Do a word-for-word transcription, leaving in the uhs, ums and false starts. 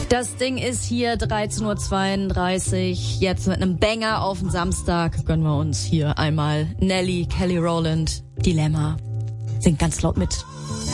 Das Ding ist hier dreizehn Uhr zweiunddreißig. Jetzt mit einem Banger auf den Samstag gönnen wir uns hier einmal Nelly, Kelly Rowland, Dilemma. Singt ganz laut mit.